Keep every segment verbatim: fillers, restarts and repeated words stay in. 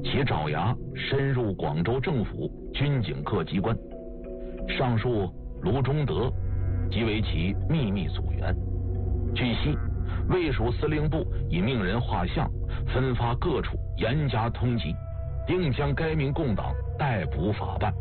其爪牙深入广州政府军警各机关，上述卢中德即为其秘密组员。据悉，卫戍司令部已命人画像，分发各处，严加通缉，定将该名共党逮捕法办。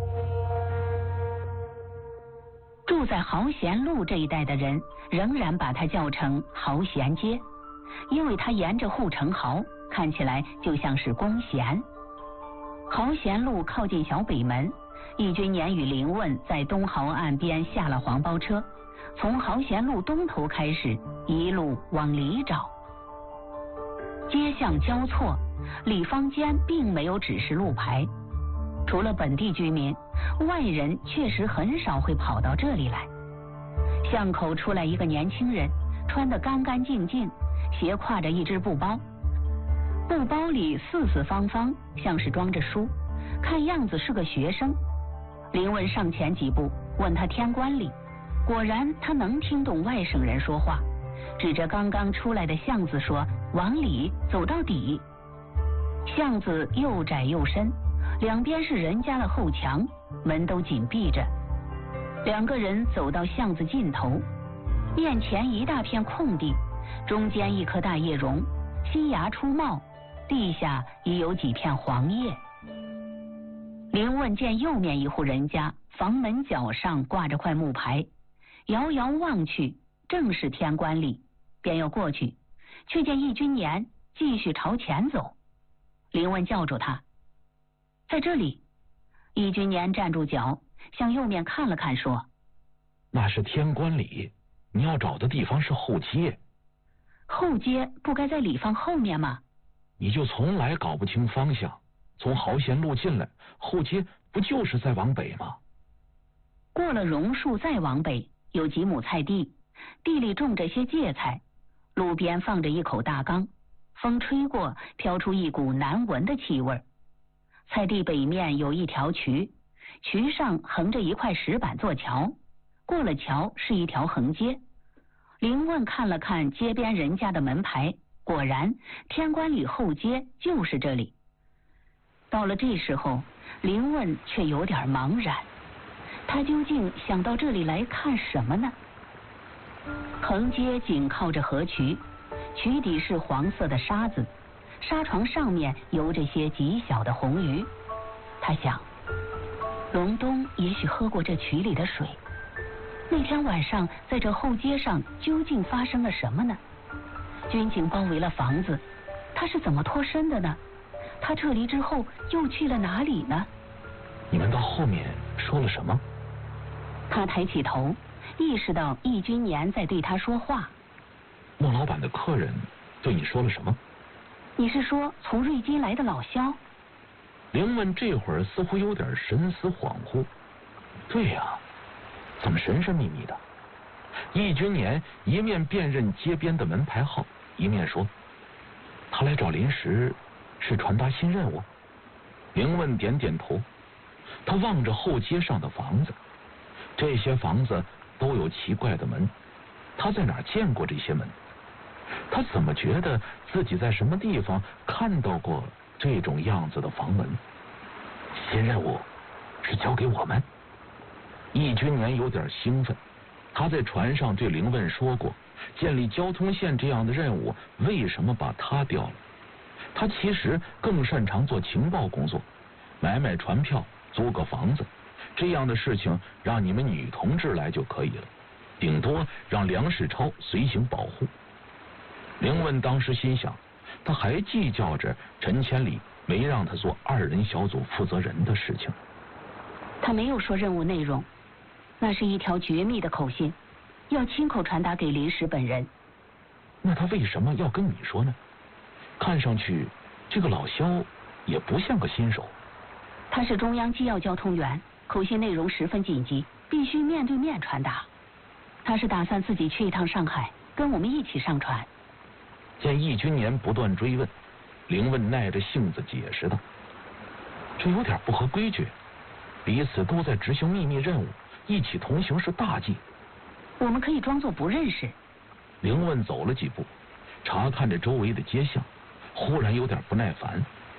住在豪贤路这一带的人仍然把它叫成豪贤街，因为它沿着护城壕，看起来就像是弓弦。豪贤路靠近小北门，易君年与林问在东豪岸边下了黄包车，从豪贤路东头开始，一路往里找。街巷交错，里坊间并没有指示路牌，除了本地居民，外人确实很少会跑到这里来。巷口出来一个年轻人，穿得干干净净，斜挎着一只布包，布包里四四方方，像是装着书，看样子是个学生。林问上前几步，问他天官里，果然他能听懂外省人说话，指着刚刚出来的巷子说：“往里走到底。”巷子又窄又深，两边是人家的后墙，门都紧闭着。两个人走到巷子尽头，面前一大片空地，中间一棵大叶榕，新芽初冒，地下已有几片黄叶。林问见右面一户人家房门角上挂着块木牌，遥遥望去正是天官里，便要过去，却见易君年继续朝前走。林问叫住他：“在这里。”易君年站住脚，向右面看了看，说：“ 那是天官里，你要找的地方是后街。”“ 后街不该在里坊后面吗？”“ 你就从来搞不清方向，从豪贤路进来，后街不就是在往北吗？” 过了榕树再往北，有几亩菜地，地里种着些芥菜，路边放着一口大缸，风吹过，飘出一股难闻的气味。菜地北面有一条渠，渠上横着一块石板做桥，过了桥是一条横街。林问看了看街边人家的门牌，果然天官里后街就是这里。到了这时候，林问却有点茫然，他究竟想到这里来看什么呢？横街紧靠着河渠，渠底是黄色的沙子，沙床上面游着些极小的红鱼。他想，隆冬也许喝过这渠里的水。那天晚上在这后街上究竟发生了什么呢？军警包围了房子，他是怎么脱身的呢？他撤离之后又去了哪里呢？ 你们到后面说了什么？ 他抬起头，意识到易君年在对他说话。 孟老板的客人对你说了什么？ 你是说从瑞金来的老萧？ 林问这会儿似乎有点神思恍惚。对呀、啊，怎么神神秘秘的？易君年一面辨认街边的门牌号，一面说：“他来找林时是传达新任务。”林问点点头。他望着后街上的房子，这些房子都有奇怪的门，他在哪儿见过这些门？他怎么觉得自己在什么地方看到过这种样子的房门？新任务是交给我们？易君年有点兴奋，他在船上对林问说过，建立交通线这样的任务为什么把他调了？他其实更擅长做情报工作，买买船票，租个房子，这样的事情让你们女同志来就可以了，顶多让梁世超随行保护。林问当时心想，他还计较着陈千里没让他做二人小组负责人的事情。 他没有说任务内容，那是一条绝密的口信，要亲口传达给林石本人。 那他为什么要跟你说呢？看上去这个老萧也不像个新手。 他是中央机要交通员，口信内容十分紧急，必须面对面传达。他是打算自己去一趟上海，跟我们一起上船。 见易君年不断追问，林问耐着性子解释道：“这有点不合规矩，彼此都在执行秘密任务，一起同行是大忌。” 我们可以装作不认识。 林问走了几步，查看着周围的街巷，忽然有点不耐烦。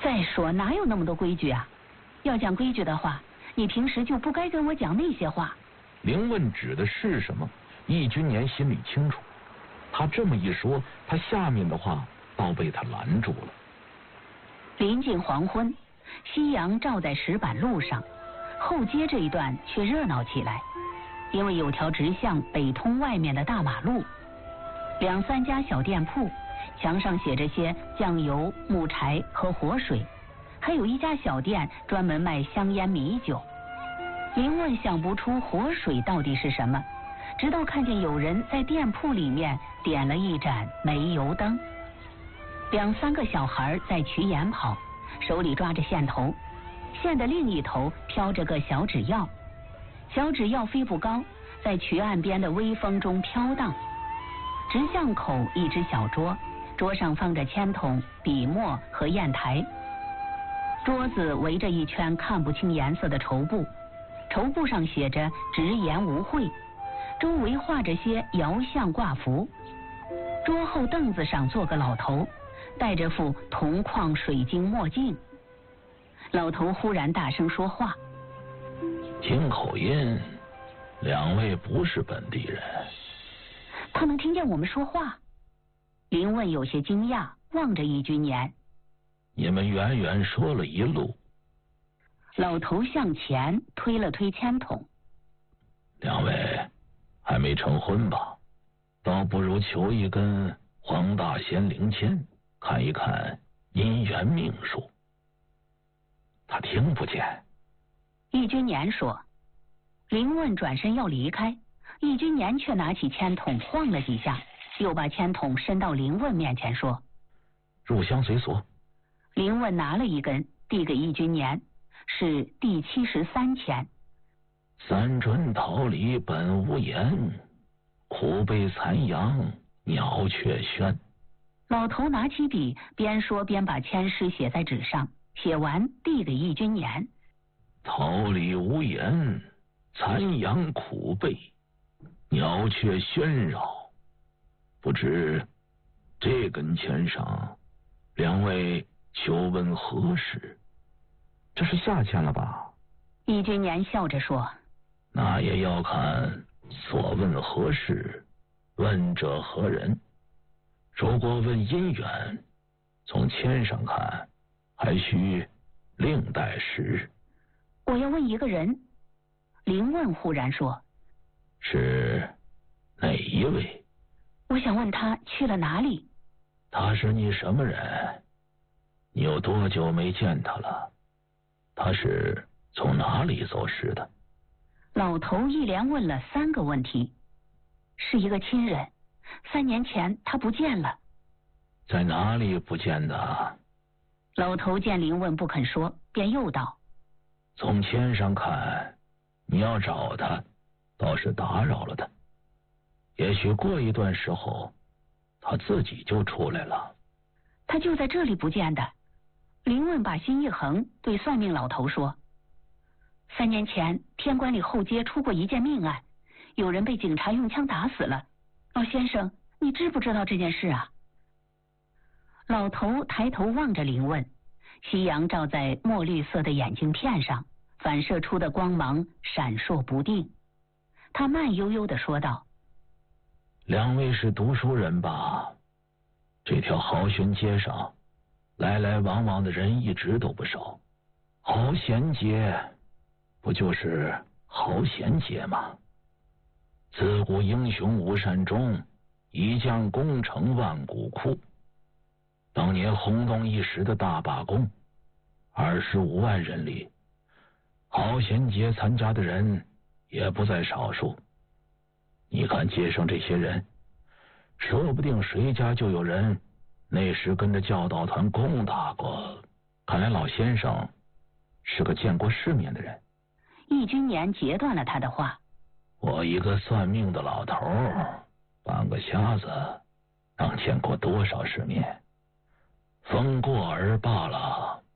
再说哪有那么多规矩啊？要讲规矩的话，你平时就不该跟我讲那些话。 灵问指的是什么？易君年心里清楚，他这么一说，他下面的话倒被他拦住了。 临近黄昏，夕阳照在石板路上，后街这一段却热闹起来，因为有条直向北通外面的大马路，两三家小店铺，墙上写着些酱油、木柴和活水，还有一家小店专门卖香烟米酒。林问想不出活水到底是什么，直到看见有人在店铺里面点了一盏煤油灯。两三个小孩在渠沿跑，手里抓着线头，线的另一头飘着个小纸鹞，小纸鹞飞不高，在渠岸边的微风中飘荡。直巷口一只小桌，桌上放着铅筒、笔墨和砚台，桌子围着一圈看不清颜色的绸布，绸布上写着直言无讳，周围画着些摇像挂符。桌后凳子上坐个老头，戴着副铜矿水晶墨镜。老头忽然大声说话： 听口音，两位不是本地人。 他能听见我们说话？林问有些惊讶，望着易君年。 你们远远说了一路。 老头向前推了推铅筒。 两位还没成婚吧？倒不如求一根黄大仙灵签，看一看姻缘命数。他听不见。 易君年说。林问转身要离开，易君年却拿起铅筒晃了几下，又把铅筒伸到林问面前说： 入乡随俗。 林问拿了一根递给易君年，是第七十三签。 三春桃李本无言，苦悲残阳鸟雀喧。 老头拿起笔，边说边把签诗写在纸上，写完递给易君年。 桃李无言，残阳苦悲，鸟雀喧扰。不知这根签上，两位求问何事？这是下签了吧？ 易君年笑着说： 那也要看所问何事，问者何人。如果问姻缘，从签上看，还需另待时日。 我要问一个人。林问忽然说： 是哪一位？ 我想问他去了哪里。 他是你什么人？你有多久没见他了？他是从哪里走失的？ 老头一连问了三个问题。是一个亲人，三年前他不见了。 在哪里不见的？ 老头见林问不肯说，便又道： 从签上看，你要找他，倒是打扰了他。也许过一段时候，他自己就出来了。 他就在这里不见的。林问把心一横，对算命老头说：三年前天官里后街出过一件命案，有人被警察用枪打死了。老先生，你知不知道这件事啊？老头抬头望着林问，夕阳照在墨绿色的眼镜片上，反射出的光芒闪烁不定。他慢悠悠地说道： 两位是读书人吧？这条豪轩街上来来往往的人一直都不少。豪贤街不就是豪贤街吗？自古英雄无善终，一将功成万骨枯。当年轰动一时的大罢工，二十五万人里，豪贤节参加的人也不在少数。你看街上这些人，说不定谁家就有人那时跟着教导团攻打过。看来老先生是个见过世面的人。 易君年截断了他的话： 我一个算命的老头，半个瞎子，能见过多少世面？风过而罢了。